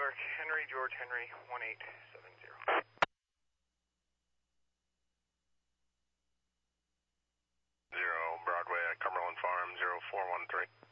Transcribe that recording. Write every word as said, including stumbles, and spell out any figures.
Park, Henry, George Henry, one eight seven zero. Zero, Broadway at Cumberland Farm, zero four one three.